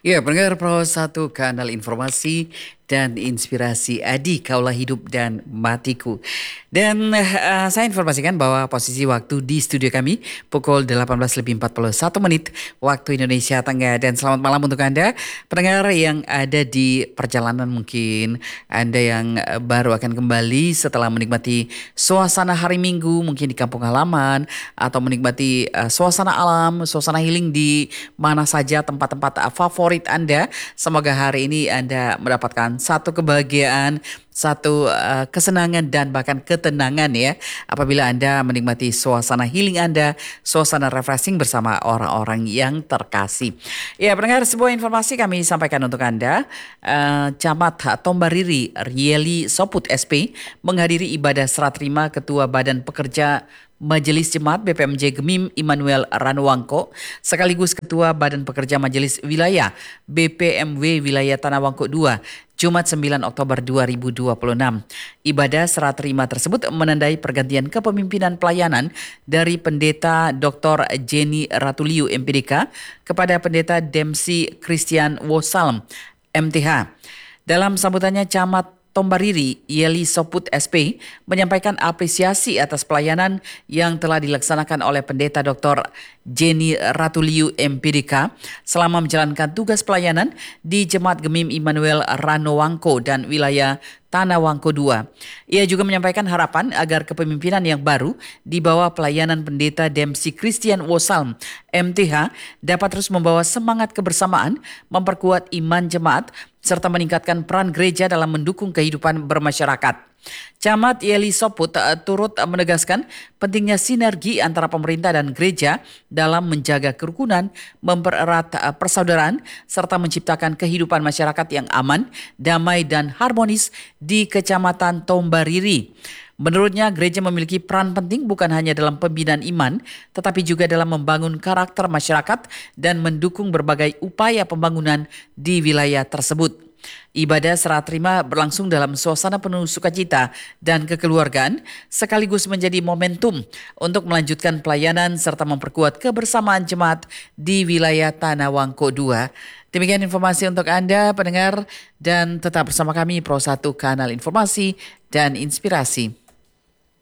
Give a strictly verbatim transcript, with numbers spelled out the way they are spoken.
Ya, pendengar Pro satu Kanal Informasi dan Inspirasi Adi Kaulah Hidup dan Matiku. Dan eh, saya informasikan bahwa posisi waktu di studio kami pukul delapan belas lebih empat puluh satu menit waktu Indonesia Tengah. Dan selamat malam untuk Anda pendengar yang ada di perjalanan, mungkin Anda yang eh, baru akan kembali setelah menikmati suasana hari Minggu mungkin di kampung halaman, atau menikmati eh, suasana alam, suasana healing di mana saja tempat-tempat eh, favorit Anda. Semoga hari ini Anda mendapatkan satu kebahagiaan, satu uh, kesenangan dan bahkan ketenangan ya, apabila Anda menikmati suasana healing Anda, suasana refreshing bersama orang-orang yang terkasih. Ya, pendengar, sebuah informasi kami sampaikan untuk Anda. Uh, Camat Tombariri Rieli Soput S P menghadiri ibadah serah terima Ketua Badan Pekerja Majelis Jemaat B P M J Gemim Immanuel Ranowangko sekaligus Ketua Badan Pekerja Majelis Wilayah B P M W Wilayah Tanah Wangko dua, Jumat sembilan Oktober dua ribu dua puluh enam. Ibadah serah terima tersebut menandai pergantian kepemimpinan pelayanan dari Pendeta Doktor Jenny Ratuliu M P D K kepada Pendeta Dempsey Christian Wosalm M T H. Dalam sambutannya, Camat Tombariri Yeli Soput S P menyampaikan apresiasi atas pelayanan yang telah dilaksanakan oleh Pendeta Doktor Jenny Ratuliu M P D K selama menjalankan tugas pelayanan di Jemaat Gemim Immanuel Ranowangko dan wilayah Tanah Wangko dua. Ia juga menyampaikan harapan agar kepemimpinan yang baru di bawah pelayanan Pendeta Dempsey Christian Wosalm M T H dapat terus membawa semangat kebersamaan, memperkuat iman jemaat, serta meningkatkan peran gereja dalam mendukung kehidupan bermasyarakat. Camat Yeli Soput uh, turut uh, menegaskan pentingnya sinergi antara pemerintah dan gereja dalam menjaga kerukunan, mempererat uh, persaudaraan, serta menciptakan kehidupan masyarakat yang aman, damai, dan harmonis di Kecamatan Tombariri. Menurutnya, gereja memiliki peran penting bukan hanya dalam pembinaan iman, tetapi juga dalam membangun karakter masyarakat dan mendukung berbagai upaya pembangunan di wilayah tersebut. Ibadah serah terima berlangsung dalam suasana penuh sukacita dan kekeluargaan, sekaligus menjadi momentum untuk melanjutkan pelayanan serta memperkuat kebersamaan jemaat di wilayah Tanah Wangko dua. Demikian informasi untuk Anda pendengar, dan tetap bersama kami Pro satu Kanal Informasi dan Inspirasi.